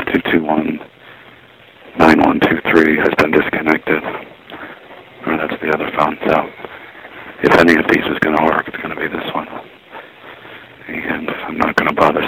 221-9123 has been disconnected. Or that's the other phone. So if any of these is going to work, it's going to be this one. And I'm not going to bother